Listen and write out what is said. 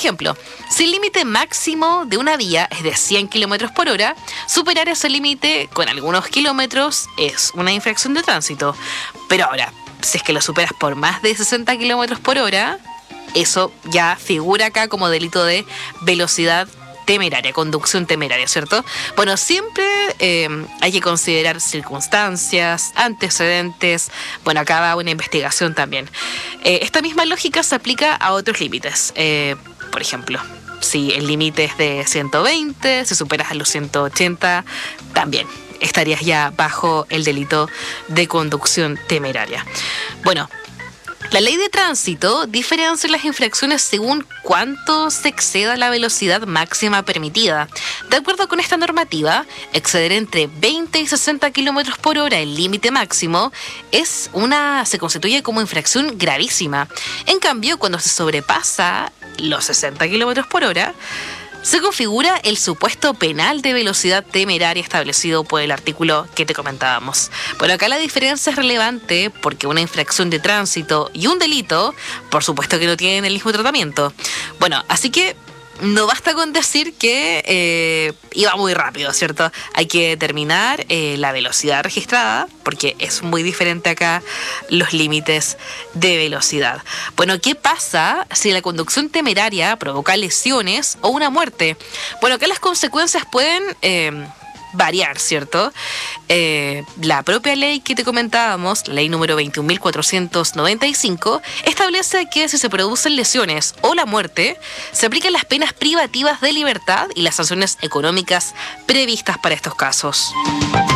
ejemplo, si el límite máximo de una vía es de 100 kilómetros por hora, superar ese límite con algunos kilómetros es una infracción de tránsito. Pero ahora, si es que lo superas por más de 60 kilómetros por hora, eso ya figura acá como delito de velocidad temeraria, conducción temeraria, ¿cierto? Bueno, siempre hay que considerar circunstancias, antecedentes. Bueno, acá va una investigación también. Esta misma lógica se aplica a otros límites. Por ejemplo, si el límite es de 120, si superas a los 180, también estarías ya bajo el delito de conducción temeraria. Bueno, la ley de tránsito diferencia las infracciones según cuánto se exceda la velocidad máxima permitida. De acuerdo con esta normativa, exceder entre 20 y 60 kilómetros por hora el límite máximo se constituye como infracción gravísima. En cambio, cuando se sobrepasa los 60 kilómetros por hora, se configura el supuesto penal de velocidad temeraria establecido por el artículo que te comentábamos. Bueno, acá la diferencia es relevante porque una infracción de tránsito y un delito, por supuesto que no tienen el mismo tratamiento. Bueno, así que no basta con decir que iba muy rápido, ¿cierto? Hay que determinar la velocidad registrada, porque es muy diferente acá los límites de velocidad. Bueno, ¿qué pasa si la conducción temeraria provoca lesiones o una muerte? Bueno, acá las consecuencias pueden variar, ¿cierto? La propia ley que te comentábamos, la ley número 21.495, establece que si se producen lesiones o la muerte, se aplican las penas privativas de libertad y las sanciones económicas previstas para estos casos.